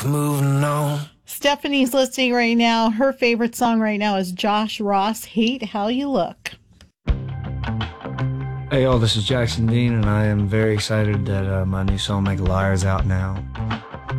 moving on. Stephanie's listening right now. Her favorite song right now is Josh Ross, Hate How You Look. Hey, y'all, this is Jackson Dean, and I am very excited that my new song, Make a Liar, is out now.